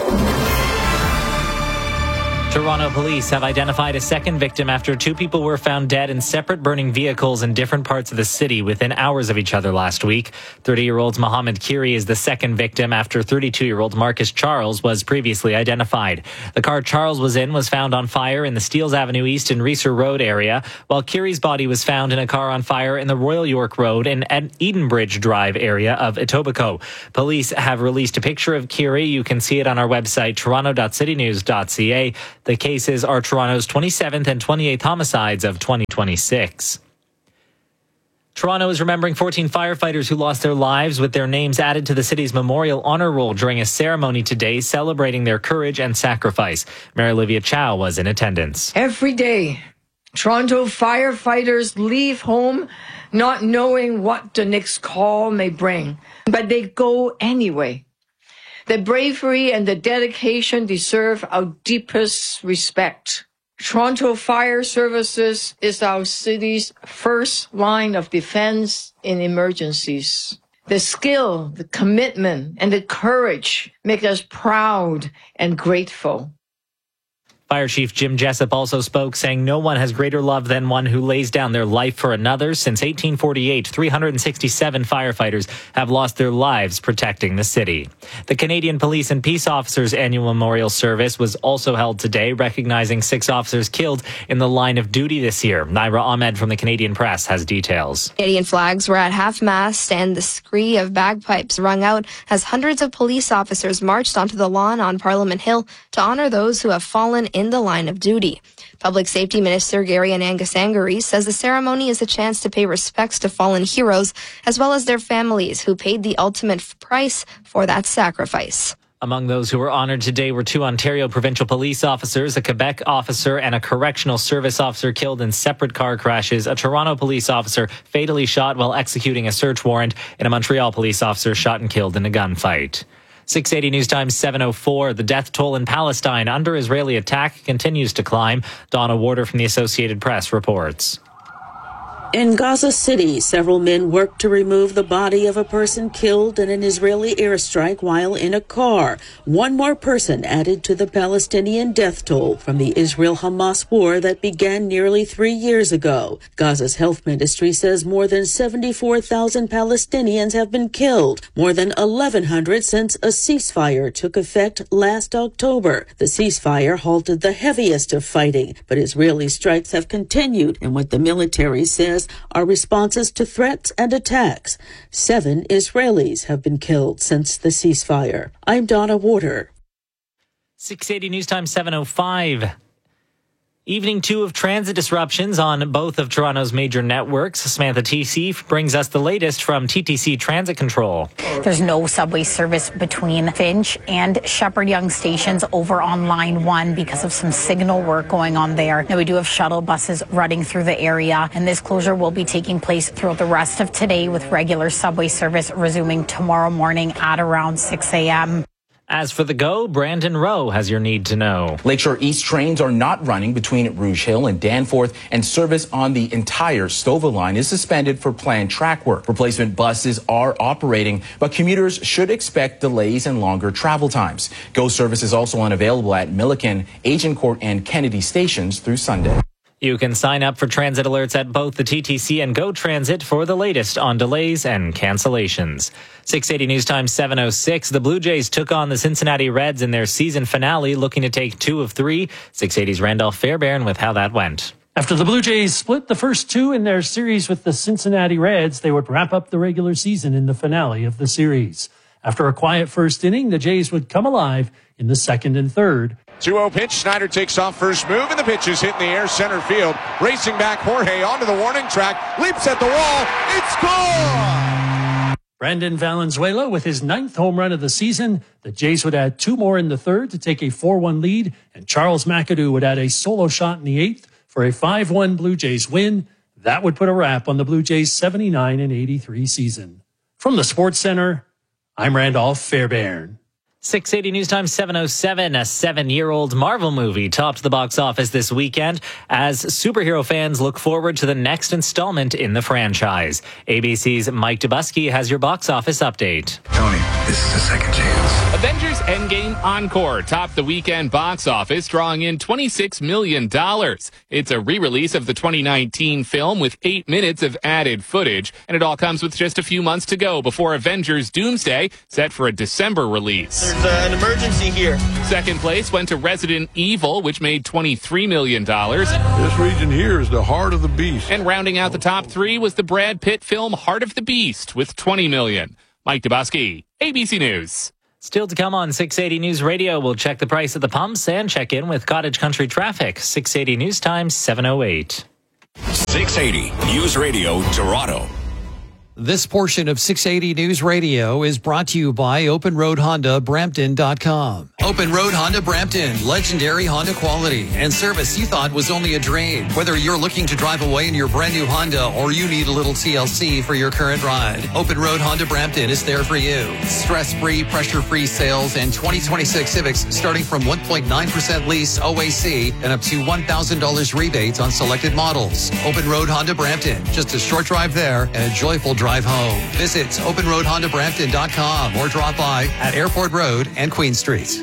Toronto police have identified a second victim after 2 people were found dead in separate burning vehicles in different parts of the city within hours of each other last week. 30-year-old Mohammed Kiri is the second victim after 32-year-old Marcus Charles was previously identified. The car Charles was in was found on fire in the Steeles Avenue East and Reeser Road area, while Kiri's body was found in a car on fire in the Royal York Road and Edenbridge Drive area of Etobicoke. Police have released a picture of Kiri. You can see it on our website, toronto.citynews.ca. The cases are Toronto's 27th and 28th homicides of 2026. Toronto is remembering 14 firefighters who lost their lives with their names added to the city's Memorial Honor Roll during a ceremony today celebrating their courage and sacrifice. Mayor Olivia Chow was in attendance.
Every day, Toronto firefighters leave home not knowing what the next call may bring, but they go anyway. The bravery and the dedication deserve our deepest respect. Toronto Fire Services is our city's first line of defense in emergencies. The skill, the commitment, and the courage make us proud and grateful.
Fire Chief Jim Jessup also spoke, saying no one has greater love than one who lays down their life for another. Since 1848, 367 firefighters have lost their lives protecting the city. The Canadian Police and Peace Officers Annual Memorial Service was also held today, recognizing 6 officers killed in the line of duty this year. Naira Ahmed from the Canadian Press has details.
Canadian flags were at half-mast and the scree of bagpipes rung out as hundreds of police officers marched onto the lawn on Parliament Hill to honor those who have fallen in the line of duty. Public Safety Minister Gary Anangasangari says the ceremony is a chance to pay respects to fallen heroes as well as their families who paid the ultimate price for that sacrifice.
Among those who were honored today were 2 Ontario provincial police officers, a Quebec officer and a correctional service officer killed in separate car crashes, a Toronto police officer fatally shot while executing a search warrant, and a Montreal police officer shot and killed in a gunfight. 680 News Time 7:04. The death toll in Palestine under Israeli attack continues to climb. Donna Warder from the Associated Press reports.
In Gaza City, several men worked to remove the body of a person killed in an Israeli airstrike while in a car. 1 more person added to the Palestinian death toll from the Israel-Hamas war that began nearly 3 years ago. Gaza's health ministry says more than 74,000 Palestinians have been killed, more than 1,100 since a ceasefire took effect last October. The ceasefire halted the heaviest of fighting, but Israeli strikes have continued in what the military says are responses to threats and attacks. 7 Israelis have been killed since the ceasefire. I'm Donna Warder.
680 News Time 7:05. Evening 2 of transit disruptions on both of Toronto's major networks. Samantha TC brings us the latest from TTC Transit Control.
There's no subway service between Finch and Shepherd Young stations over on Line 1 because of some signal work going on there. Now, we do have shuttle buses running through the area, and this closure will be taking place throughout the rest of today with regular subway service resuming tomorrow morning at around 6 a.m.
As for the GO, Brandon Rowe has your need to know.
Lakeshore East trains are not running between Rouge Hill and Danforth, and service on the entire Stouffville line is suspended for planned track work. Replacement buses are operating, but commuters should expect delays and longer travel times. GO service is also unavailable at Milliken, Agincourt, and Kennedy stations through Sunday.
You can sign up for transit alerts at both the TTC and GO Transit for the latest on delays and cancellations. 680 News Time 7:06. The Blue Jays took on the Cincinnati Reds in their season finale, looking to take 2 of 3. 680's Randolph Fairbairn with how that went.
After the Blue Jays split the first 2 in their series with the Cincinnati Reds, they would wrap up the regular season in the finale of the series. After a quiet first inning, the Jays would come alive in the second and third.
2-0 pitch. Schneider takes off first move, and the pitch is hit in the air, center field. Racing back, Jorge onto the warning track, leaps at the wall. It's gone!
Brandon Valenzuela with his 9th home run of the season. The Jays would add 2 more in the 3rd to take a 4-1 lead, and Charles McAdoo would add a solo shot in the 8th for a 5-1 Blue Jays win. That would put a wrap on the Blue Jays' 79-83 season. From the Sports Center, I'm Randolph Fairbairn.
680 News Time 7:07. A 7-year-old Marvel movie topped the box office this weekend as superhero fans look forward to the next installment in the franchise. ABC's Mike Dubusky has your box office update.
Tony, this is a second chance.
Avengers Endgame Encore topped the weekend box office, drawing in $26 million. It's a re-release of the 2019 film with 8 minutes of added footage, and it all comes with just a few months to go before Avengers Doomsday, set for a December release.
There's an emergency here.
Second place went to Resident Evil, which made $23 million.
This region here is the heart of the beast.
And rounding out the top 3 was the Brad Pitt film Heart of the Beast with $20 million. Mike Dubusky, ABC News.
Still to come on 680 News Radio, we'll check the price at the pumps and check in with Cottage Country traffic. 680 News Time 7:08.
680 News Radio Toronto.
This portion of 680 News Radio is brought to you by Open Road Honda, Brampton.com. Open Road Honda Brampton, legendary Honda quality and service you thought was only a dream. Whether you're looking to drive away in your brand new Honda or you need a little TLC for your current ride, Open Road Honda Brampton is there for you. Stress-free, pressure-free sales and 2026 Civics starting from 1.9% lease OAC and up to $1,000 rebates on selected models. Open Road Honda Brampton, just a short drive there and a joyful drive home. Visit OpenRoadHondaBrampton.com or drop by at Airport Road and Queen Street.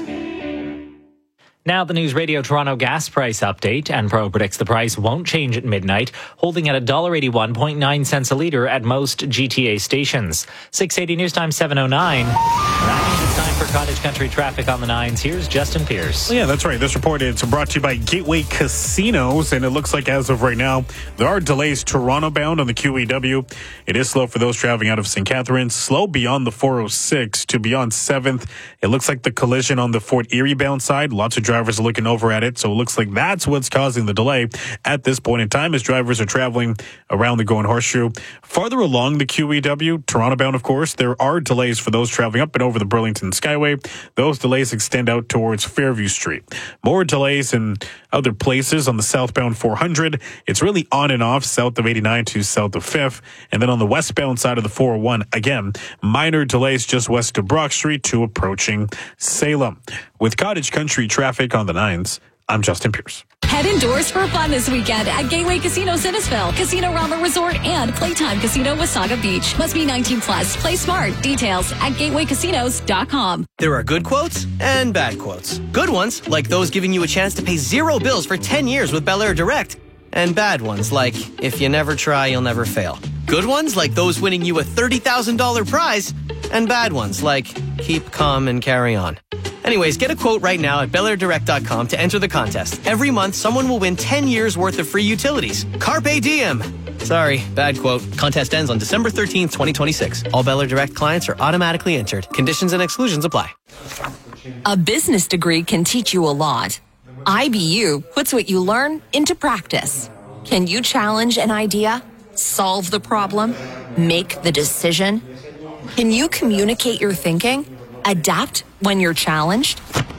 Now the News Radio Toronto gas price update. Enpro predicts the price won't change at midnight, holding at $1.81.9 a litre at most GTA stations. 680 News Time 7:09. That means it's time for Cottage Country traffic on the 9s. Here's Justin Pierce.
Well, yeah, that's right. This report is brought to you by Gateway Casinos, and it looks like as of right now, there are delays Toronto bound on the QEW. It is slow for those traveling out of St. Catharines, slow beyond the 406 to beyond 7th. It looks like the collision on the Fort Erie bound side, lots of drivers are looking over at it, so it looks like that's what's causing the delay at this point in time as drivers are traveling around the Going Horseshoe. Farther along the QEW, Toronto bound, of course, there are delays for those traveling up and over the Burlington Skyway. Those delays extend out towards Fairview Street. More delays in other places on the southbound 400. It's really on and off south of 89 to south of 5th. And then on the westbound side of the 401, again, minor delays just west of Brock Street to approaching Salem. With Cottage Country traffic on the 9s, I'm Justin Pierce.
Head indoors for fun this weekend at Gateway Casino Innisfil, Casino Rama Resort, and Playtime Casino Wasaga Beach. Must be 19 plus. Play smart. Details at gatewaycasinos.com.
There are good quotes and bad quotes. Good ones, like those giving you a chance to pay 0 bills for 10 years with Bel Air Direct. And bad ones, like, if you never try, you'll never fail. Good ones, like those winning you a $30,000 prize. And bad ones, like, keep calm and carry on. Anyways, get a quote right now at BelAirDirect.com to enter the contest. Every month, someone will win 10 years worth of free utilities. Carpe diem. Sorry, bad quote. Contest ends on December 13th, 2026. All Bel Air Direct clients are automatically entered. Conditions and exclusions apply.
A business degree can teach you a lot. IBU puts what you learn into practice. Can you challenge an idea? Solve the problem? Make the decision? Can you communicate your thinking? Adapt when you're challenged?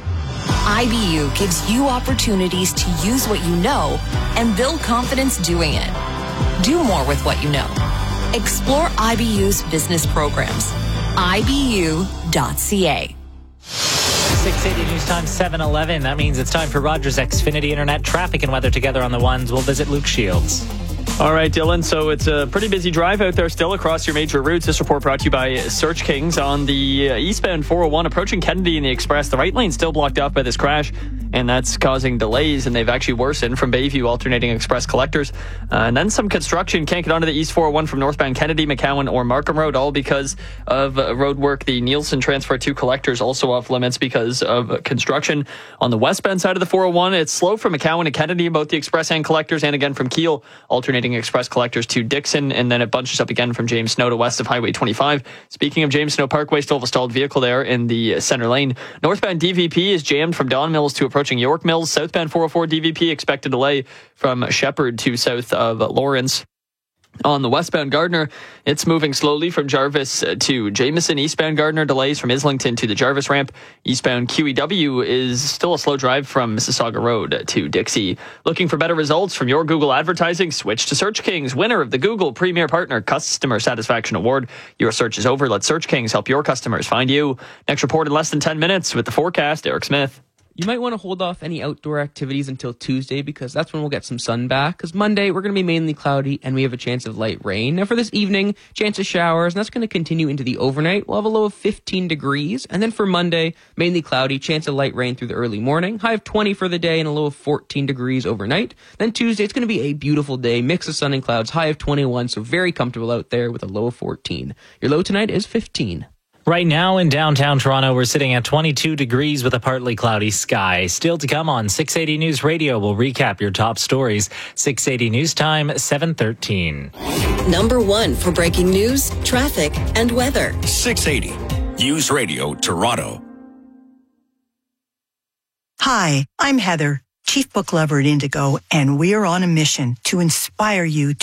IBU gives you opportunities to use what you know and build confidence doing it. Do more with what you know. Explore IBU's business programs. IBU.ca.
680 News Time 7:11. That means it's time for Rogers Xfinity Internet traffic and weather together on the 1s. We'll visit Luke Shields.
All right, Dylan. So it's a pretty busy drive out there still across your major routes. This report brought to you by Search Kings on the eastbound 401 approaching Kennedy and the Express. The right lane still blocked off by this crash, and that's causing delays, and they've actually worsened from Bayview alternating Express collectors. And then some construction. Can't get onto the East 401 from northbound Kennedy, McCowan, or Markham Road, all because of road work. The Nielsen transfer to collectors also off limits because of construction. On the westbound side of the 401, it's slow from McCowan to Kennedy, both the Express and collectors, and again from Keele alternating King Express collectors to Dixon, and then it bunches up again from James Snow to west of Highway 25. Speaking of James Snow Parkway, still have a stalled vehicle there in the center lane. Northbound DVP is jammed from Don Mills to approaching York Mills. Southbound 404 DVP expected delay from Shepherd to south of Lawrence. On the westbound Gardner, it's moving slowly from Jarvis to Jameson. Eastbound Gardner delays from Islington to the Jarvis ramp. Eastbound QEW is still a slow drive from Mississauga Road to Dixie. Looking for better results from your Google advertising? Switch to Search Kings, winner of the Google Premier Partner Customer Satisfaction Award. Your search is over. Let Search Kings help your customers find you. Next report in less than 10 minutes with the forecast. Eric Smith.
You might want to hold off any outdoor activities until Tuesday because that's when we'll get some sun back. Because Monday, we're going to be mainly cloudy and we have a chance of light rain. Now for this evening, chance of showers, and that's going to continue into the overnight. We'll have a low of 15 degrees. And then for Monday, mainly cloudy, chance of light rain through the early morning. High of 20 for the day and a low of 14 degrees overnight. Then Tuesday, it's going to be a beautiful day, mix of sun and clouds, high of 21, so very comfortable out there with a low of 14. Your low tonight is 15.
Right now in downtown Toronto, we're sitting at 22 degrees with a partly cloudy sky. Still to come on 680 News Radio. We'll recap your top stories. 680 News Time, 7:13.
Number 1 for breaking news, traffic, and weather.
680 News Radio Toronto.
Hi, I'm Heather, Chief Book Lover at Indigo, and we're on a mission to inspire you